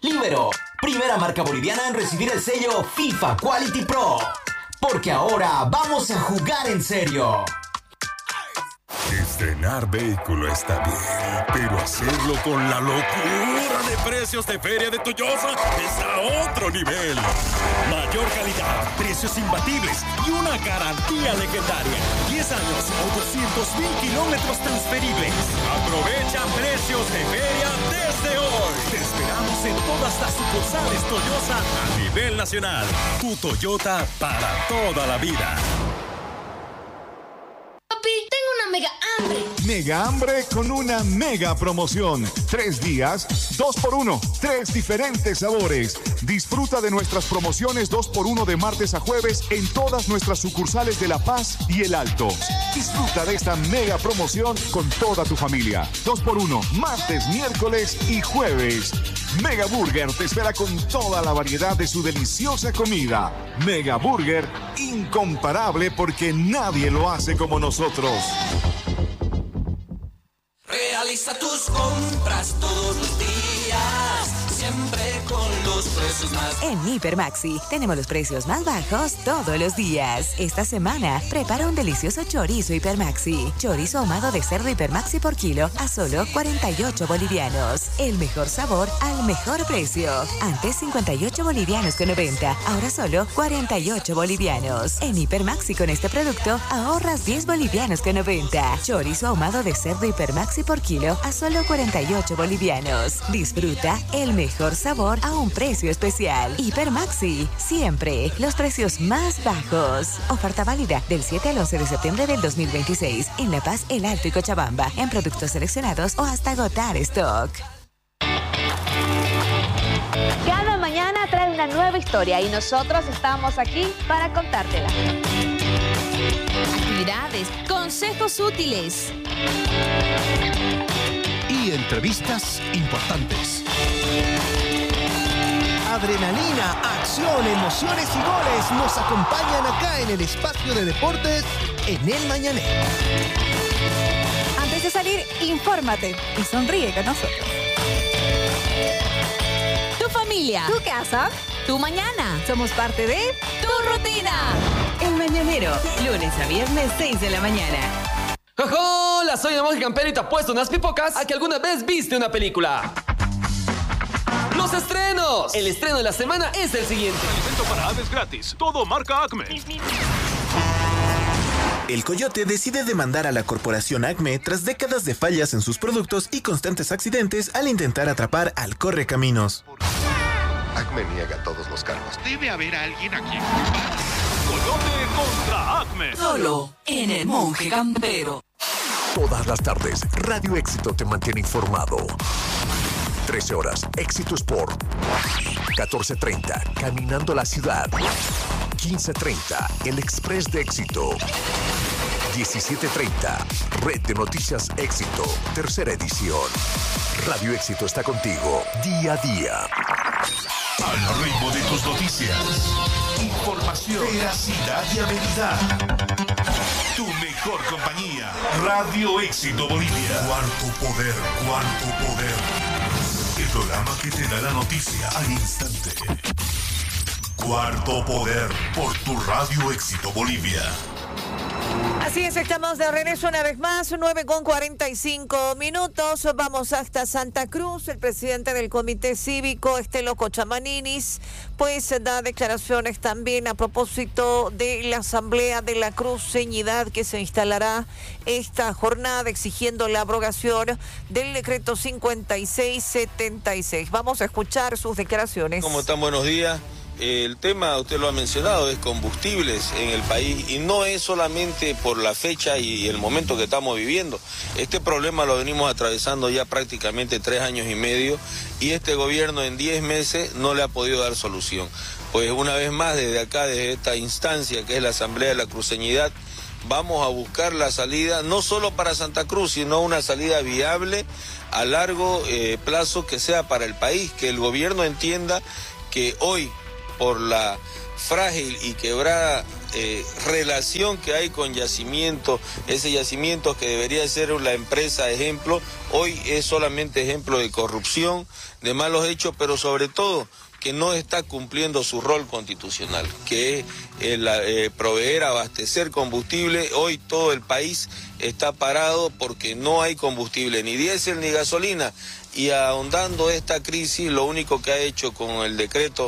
Libero, primera marca boliviana en recibir el sello FIFA Quality Pro. Porque ahora vamos a jugar en serio. Estrenar vehículo está bien, pero hacerlo con la locura de precios de Feria de Toyosa es a otro nivel. Mayor calidad, precios imbatibles y una garantía legendaria. 10 años o 200,000 kilómetros transferibles. Aprovecha precios de feria desde hoy. Te esperamos en todas las sucursales Toyosa a nivel nacional. Tu Toyota para toda la vida. Papi, tengo una mega hambre. Mega hambre con una mega promoción. 3 días, 2x1. 3 diferentes sabores. Disfruta de nuestras promociones 2x1 de martes a jueves en todas nuestras sucursales de La Paz y El Alto. Disfruta de esta mega promoción con toda tu familia. 2x1, martes, miércoles y jueves. Mega Burger te espera con toda la variedad de su deliciosa comida. Mega Burger, incomparable porque nadie lo hace como nosotros. Realiza tus compras todos los días, siempre con los precios más. En Hipermaxi tenemos los precios más bajos todos los días. Esta semana prepara un delicioso chorizo Hipermaxi. Chorizo ahumado de cerdo Hipermaxi por kilo a solo 48 bolivianos. El mejor sabor al mejor precio. Antes 58 bolivianos con 90, ahora solo 48 bolivianos. En Hipermaxi con este producto ahorras 10 bolivianos con 90. Chorizo ahumado de cerdo Hipermaxi por kilo a solo 48 bolivianos. Disfruta el mejor sabor a un precio especial. Hipermaxi, siempre los precios más bajos. Oferta válida del 7 al 11 de septiembre del 2026 en La Paz, El Alto y Cochabamba, en productos seleccionados o hasta agotar stock. Cada mañana trae una nueva historia y nosotros estamos aquí para contártela. Actividades, consejos útiles y entrevistas importantes. Adrenalina, acción, emociones y goles nos acompañan acá en el espacio de deportes en El Mañanero. Antes de salir, infórmate y sonríe con nosotros. Tu familia, Tu casa, tu mañana, somos parte de tu rutina. El Mañanero, lunes a viernes, 6 de la mañana. ¡Hola! Soy el monje campero y te apuesto unas pipocas a que alguna vez viste una película. ¡Los estrenos! El estreno de la semana es el siguiente. Alimento para aves gratis. Todo marca Acme. El Coyote decide demandar a la corporación Acme tras décadas de fallas en sus productos y constantes accidentes al intentar atrapar al correcaminos. Acme niega todos los cargos. Debe haber alguien a quien culpar. Coyote contra Acme. Solo en el monje campero. Todas las tardes, Radio Éxito te mantiene informado. 13 horas, Éxito Sport. 14:30, Caminando la Ciudad. 15:30, El Express de Éxito. 17:30, Red de Noticias Éxito, tercera edición. Radio Éxito está contigo, día a día. Al ritmo de tus noticias. Información, veracidad y habilidad. Tu mejor compañía. Radio Éxito Bolivia. Cuarto poder, cuarto poder. El programa que te da la noticia al instante. Cuarto poder por tu Radio Éxito Bolivia. Así es, estamos de regreso una vez más, 9:45. Vamos hasta Santa Cruz. El presidente del Comité Cívico, Estelo Cochamaninis, pues da declaraciones también a propósito de la Asamblea de la Cruceñidad que se instalará esta jornada exigiendo la abrogación del decreto 5676. Vamos a escuchar sus declaraciones. ¿Cómo están? Buenos días. El tema, usted lo ha mencionado, es combustibles en el país y no es solamente por la fecha y el momento que estamos viviendo. Este problema lo venimos atravesando ya prácticamente 3 años y medio y este gobierno en 10 meses no le ha podido dar solución. Pues una vez más, desde acá, desde esta instancia que es la Asamblea de la Cruceñidad, vamos a buscar la salida no solo para Santa Cruz, sino una salida viable a largo plazo que sea para el país, que el gobierno entienda que hoy, por la frágil y quebrada relación que hay con yacimiento, ese yacimiento que debería ser la empresa ejemplo, hoy es solamente ejemplo de corrupción, de malos hechos, pero sobre todo que no está cumpliendo su rol constitucional, que es proveer, abastecer combustible. Hoy todo el país está parado porque no hay combustible, ni diésel ni gasolina. Y ahondando esta crisis, lo único que ha hecho con el decreto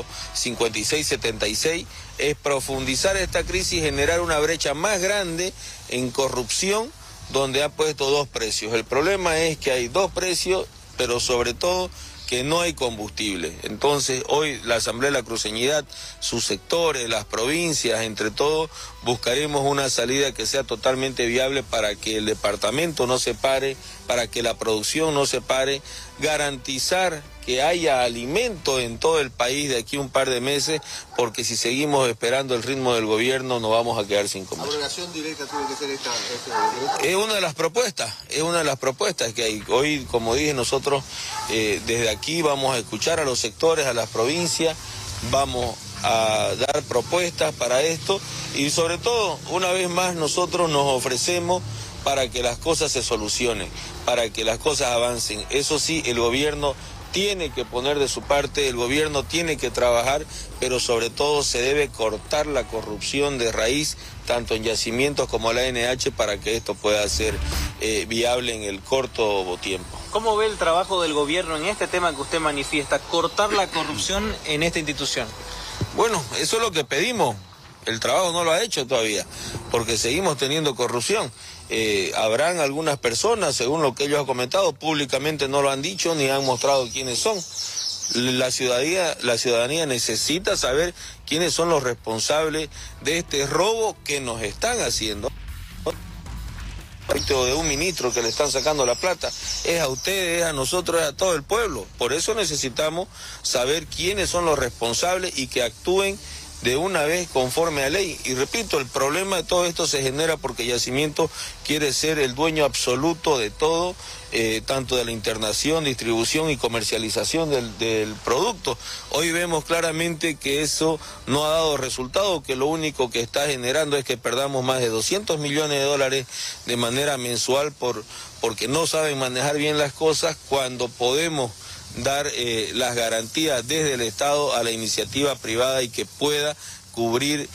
5676 es profundizar esta crisis y generar una brecha más grande en corrupción, donde ha puesto dos precios. El problema es que hay dos precios, pero sobre todo que no hay combustible. Entonces hoy la Asamblea de la Cruceñidad, sus sectores, las provincias, entre todos, buscaremos una salida que sea totalmente viable para que el departamento no se pare, para que la producción no se pare, garantizar que haya alimento en todo el país de aquí un par de meses, porque si seguimos esperando el ritmo del gobierno nos vamos a quedar sin comida. ¿Abrogación directa tiene que ser esta? Es una de las propuestas que hay. Hoy, como dije, nosotros desde aquí vamos a escuchar a los sectores, a las provincias, vamos a dar propuestas para esto y sobre todo, una vez más, nosotros nos ofrecemos para que las cosas se solucionen, para que las cosas avancen. Eso sí, el gobierno tiene que poner de su parte, el gobierno tiene que trabajar, pero sobre todo se debe cortar la corrupción de raíz, tanto en yacimientos como la ANH, para que esto pueda ser viable en el corto tiempo. ¿Cómo ve el trabajo del gobierno en este tema que usted manifiesta, cortar la corrupción en esta institución? Bueno, eso es lo que pedimos. El trabajo no lo ha hecho todavía, porque seguimos teniendo corrupción. Habrán algunas personas, según lo que ellos han comentado, públicamente no lo han dicho ni han mostrado quiénes son. La ciudadanía necesita saber quiénes son los responsables de este robo que nos están haciendo. De un ministro que le están sacando la plata, es a ustedes, es a nosotros, es a todo el pueblo. Por eso necesitamos saber quiénes son los responsables y que actúen de una vez conforme a ley. Y repito, el problema de todo esto se genera porque Yacimiento quiere ser el dueño absoluto de todo, tanto de la internación, distribución y comercialización del producto. Hoy vemos claramente que eso no ha dado resultado, que lo único que está generando es que perdamos más de 200 millones de dólares de manera mensual porque no saben manejar bien las cosas, cuando podemos dar las garantías desde el Estado a la iniciativa privada y que pueda cubrir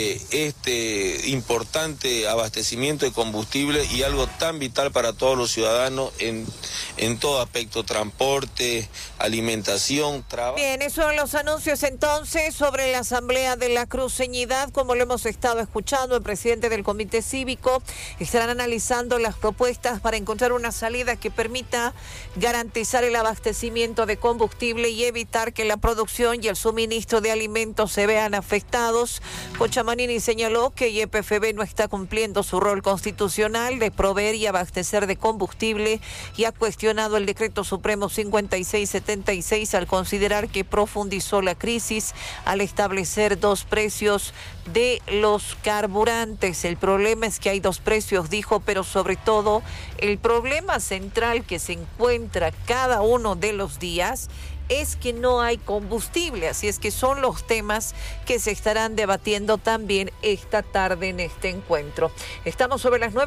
este importante abastecimiento de combustible y algo tan vital para todos los ciudadanos en todo aspecto: transporte, alimentación, trabajo. Bien, esos son los anuncios entonces sobre la Asamblea de la Cruceñidad. Como lo hemos estado escuchando, el presidente del Comité Cívico estarán analizando las propuestas para encontrar una salida que permita garantizar el abastecimiento de combustible y evitar que la producción y el suministro de alimentos se vean afectados. Cochamanini señaló que YPFB no está cumpliendo su rol constitucional de proveer y abastecer de combustible y ha cuestionado el decreto supremo 5676 al considerar que profundizó la crisis al establecer dos precios de los carburantes. El problema es que hay dos precios, dijo, pero sobre todo el problema central que se encuentra cada uno de los días es que no hay combustible, así es que son los temas que se estarán debatiendo también esta tarde en este encuentro. Estamos sobre las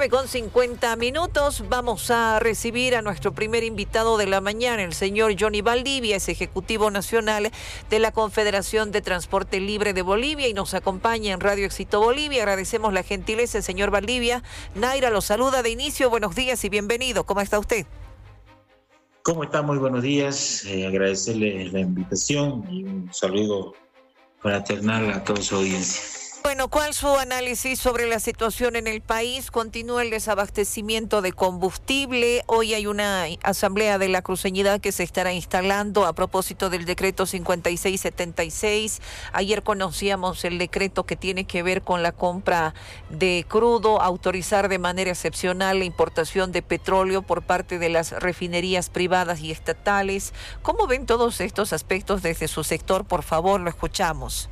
9:50. Vamos a recibir a nuestro primer invitado de la mañana, el señor Johnny Valdivia, es ejecutivo nacional de la Confederación de Transporte Libre de Bolivia y nos acompaña en Radio Éxito Bolivia. Agradecemos la gentileza, señor Valdivia. Naira lo saluda de inicio. Buenos días y bienvenido. ¿Cómo está usted? ¿Cómo está? Muy buenos días. Agradecerle la invitación y un saludo fraternal a toda su audiencia. Bueno, ¿cuál es su análisis sobre la situación en el país? Continúa el desabastecimiento de combustible. Hoy hay una asamblea de la Cruceñidad que se estará instalando a propósito del decreto 5676. Ayer conocíamos el decreto que tiene que ver con la compra de crudo, autorizar de manera excepcional la importación de petróleo por parte de las refinerías privadas y estatales. ¿Cómo ven todos estos aspectos desde su sector? Por favor, lo escuchamos.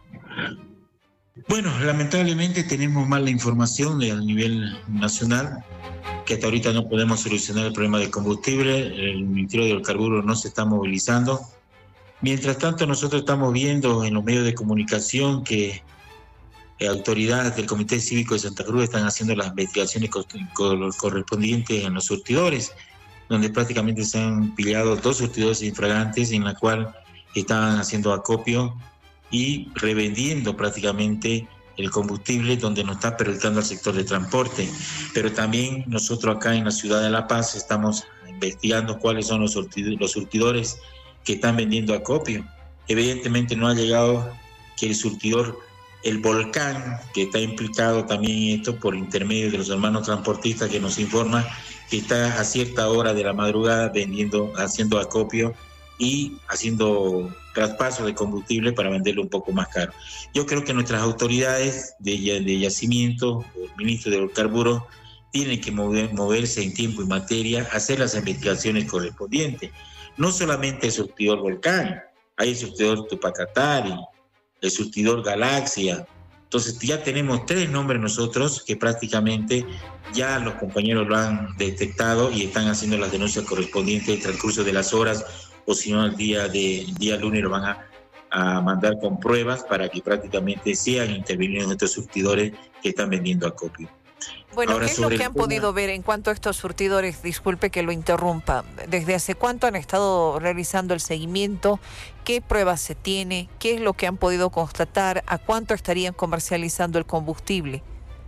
Bueno, lamentablemente tenemos mala información a nivel nacional, que hasta ahorita no podemos solucionar el problema de combustible. El Ministerio de Hidrocarburos no se está movilizando. Mientras tanto, nosotros estamos viendo en los medios de comunicación que autoridades del Comité Cívico de Santa Cruz están haciendo las investigaciones correspondientes en los surtidores, donde prácticamente se han pillado 2 surtidores infragantes en la cual estaban haciendo acopio y revendiendo prácticamente el combustible, donde nos está perjudicando al sector de transporte. Pero también nosotros acá en la ciudad de La Paz estamos investigando cuáles son los surtidores que están vendiendo acopio. Evidentemente no ha llegado que el surtidor, el Volcán, que está implicado también en esto por intermedio de los hermanos transportistas, que nos informa que está a cierta hora de la madrugada haciendo acopio y haciendo traspaso de combustible para venderlo un poco más caro. Yo creo que nuestras autoridades de yacimiento, el ministro de Hidrocarburos, tienen que moverse en tiempo y materia, hacer las investigaciones correspondientes. No solamente el surtidor Volcán, hay el surtidor Tupacatari, el surtidor Galaxia. Entonces ya tenemos 3 nombres nosotros que prácticamente ya los compañeros lo han detectado y están haciendo las denuncias correspondientes en el transcurso de las horas, o si no el día lunes lo van a mandar con pruebas para que prácticamente sean intervenidos estos surtidores que están vendiendo acopio. Bueno, ahora, ¿qué es lo que han podido ver en cuanto a estos surtidores? Disculpe que lo interrumpa. ¿Desde hace cuánto han estado realizando el seguimiento? ¿Qué pruebas se tiene? ¿Qué es lo que han podido constatar? ¿A cuánto estarían comercializando el combustible?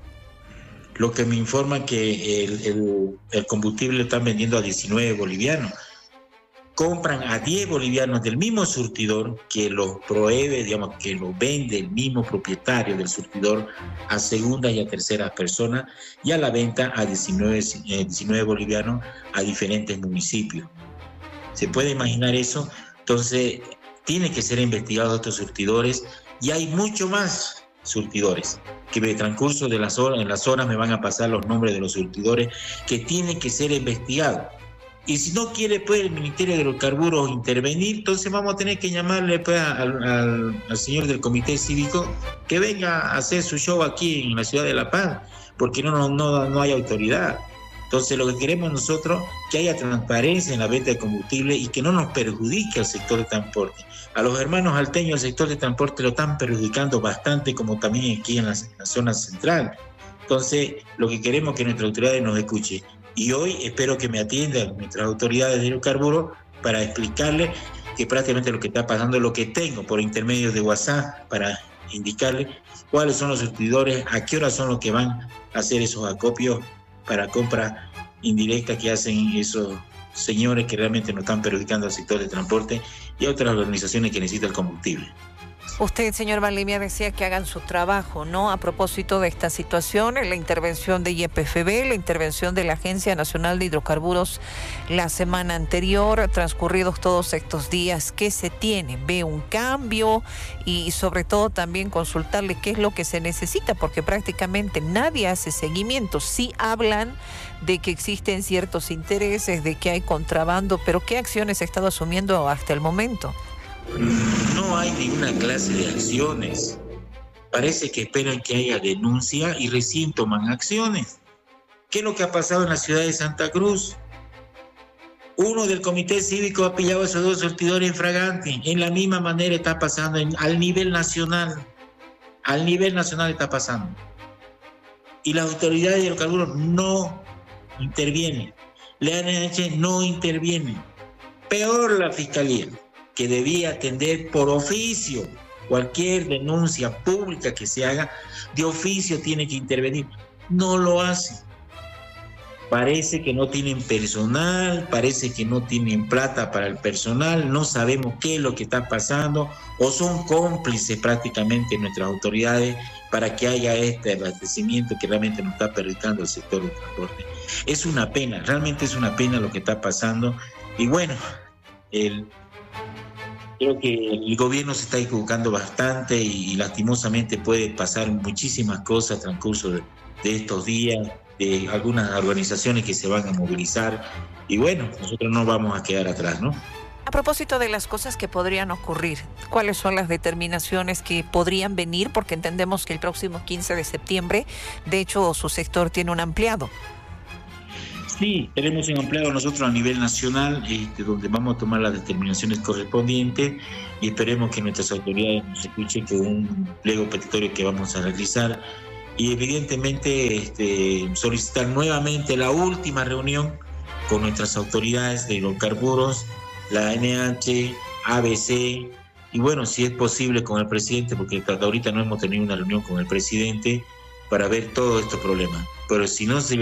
Lo que me informan que el combustible lo están vendiendo a 19 bolivianos. Compran a 10 bolivianos del mismo surtidor que lo prohíbe, digamos, que lo vende el mismo propietario del surtidor a segundas y a terceras personas, y a la venta a 19 bolivianos a diferentes municipios. ¿Se puede imaginar eso? Entonces, tienen que ser investigados estos surtidores, y hay mucho más surtidores que en el transcurso de las horas me van a pasar los nombres de los surtidores que tienen que ser investigados. Y si no quiere pues el Ministerio de Hidrocarburos intervenir, entonces vamos a tener que llamarle pues al señor del Comité Cívico que venga a hacer su show aquí en la ciudad de La Paz, porque no hay autoridad. Entonces lo que queremos nosotros que haya transparencia en la venta de combustible y que no nos perjudique al sector de transporte. A los hermanos alteños el sector de transporte lo están perjudicando bastante, como también aquí en la zona central. Entonces lo que queremos es que nuestras autoridades nos escuchen. Y hoy espero que me atiendan nuestras autoridades de hidrocarburos para explicarles que prácticamente lo que está pasando es lo que tengo por intermedio de WhatsApp para indicarles cuáles son los surtidores, a qué horas son los que van a hacer esos acopios para compra indirecta que hacen esos señores que realmente nos están perjudicando al sector de transporte y a otras organizaciones que necesitan el combustible. Usted, señor Valdivia, decía que hagan su trabajo, ¿no? A propósito de esta situación, la intervención de YPFB, la intervención de la Agencia Nacional de Hidrocarburos la semana anterior, transcurridos todos estos días, ¿qué se tiene? ¿Ve un cambio? Y sobre todo también consultarle qué es lo que se necesita, porque prácticamente nadie hace seguimiento. Sí hablan de que existen ciertos intereses, de que hay contrabando, pero ¿qué acciones ha estado asumiendo hasta el momento? No hay ninguna clase de acciones. Parece que esperan que haya denuncia y recién toman acciones. ¿Qué es lo que ha pasado en la ciudad de Santa Cruz? Uno del Comité Cívico ha pillado a esos 2 surtidores infragantes. En la misma manera está pasando al nivel nacional. Al nivel nacional está pasando. Y las autoridades de hidrocarburos no intervienen. La ANH no interviene. Peor la Fiscalía, que debía atender por oficio cualquier denuncia pública que se haga, de oficio tiene que intervenir. No lo hace. Parece que no tienen personal, parece que no tienen plata para el personal, no sabemos qué es lo que está pasando, o son cómplices prácticamente nuestras autoridades para que haya este abastecimiento que realmente nos está perjudicando el sector del transporte. Es una pena, realmente es una pena lo que está pasando. Y bueno, creo que el gobierno se está equivocando bastante y lastimosamente puede pasar muchísimas cosas al transcurso de estos días, de algunas organizaciones que se van a movilizar. Y bueno, nosotros no vamos a quedar atrás, ¿no? A propósito de las cosas que podrían ocurrir, ¿cuáles son las determinaciones que podrían venir? Porque entendemos que el próximo 15 de septiembre, de hecho, su sector tiene un ampliado. Sí, tenemos un empleo nosotros a nivel nacional, donde vamos a tomar las determinaciones correspondientes y esperemos que nuestras autoridades nos escuchen con un pliego petitorio que vamos a realizar y evidentemente solicitar nuevamente la última reunión con nuestras autoridades de hidrocarburos, la ANH, ABC y bueno, si es posible con el presidente, porque hasta ahorita no hemos tenido una reunión con el presidente para ver todos estos problemas. Pero si no se